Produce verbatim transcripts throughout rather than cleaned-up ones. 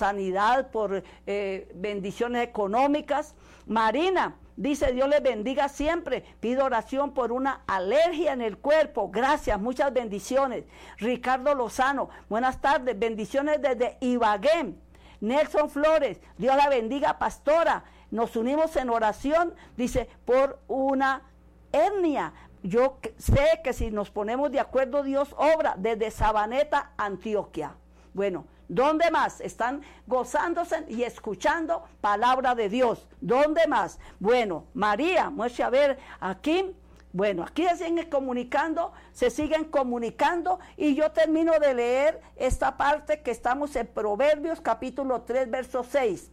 sanidad, por eh, bendiciones económicas. Marina dice, Dios les bendiga siempre. Pido oración por una alergia en el cuerpo. Gracias, muchas bendiciones. Ricardo Lozano, buenas tardes. Bendiciones desde Ibagué. Nelson Flores, Dios la bendiga, pastora. Nos unimos en oración, dice, por una hernia. Yo sé que si nos ponemos de acuerdo, Dios obra desde Sabaneta, Antioquia. Bueno, ¿dónde más? Están gozándose y escuchando palabra de Dios. ¿Dónde más? Bueno, María, muestre a ver aquí. Bueno, aquí se siguen comunicando, se siguen comunicando y yo termino de leer esta parte que estamos en Proverbios capítulo tres, verso seis.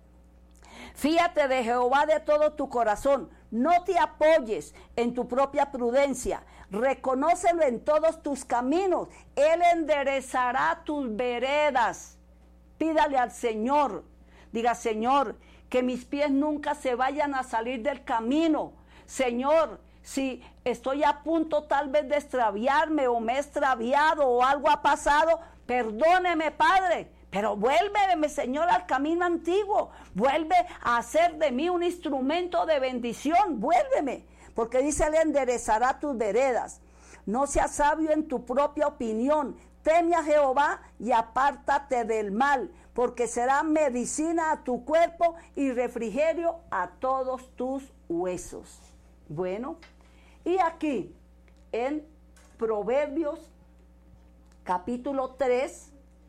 Fíate de Jehová de todo tu corazón, no te apoyes en tu propia prudencia, reconócelo en todos tus caminos, Él enderezará tus veredas. Pídale al Señor, diga, Señor, que mis pies nunca se vayan a salir del camino. Señor, si estoy a punto tal vez de extraviarme o me he extraviado o algo ha pasado, perdóneme, Padre. Pero vuélveme, Señor, al camino antiguo. Vuelve a hacer de mí un instrumento de bendición. Vuélveme. Porque dice, Él enderezará tus veredas. No seas sabio en tu propia opinión. Teme a Jehová y apártate del mal. Porque será medicina a tu cuerpo y refrigerio a todos tus huesos. Bueno, y aquí en Proverbios capítulo tres.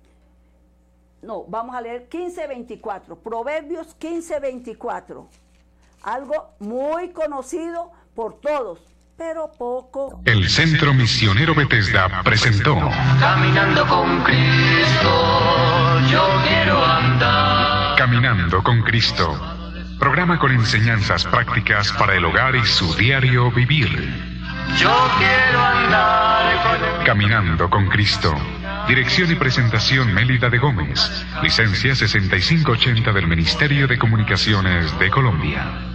No, vamos a leer quince veinticuatro, Proverbios quince veinticuatro, algo muy conocido por todos, pero poco. El Centro Misionero Bethesda presentó Caminando con Cristo, yo quiero andar. Caminando con Cristo, programa con enseñanzas prácticas para el hogar y su diario vivir. Yo quiero andar. Caminando con Cristo. Dirección y presentación Mélida de Gómez. Licencia sesenta y cinco ochenta del Ministerio de Comunicaciones de Colombia.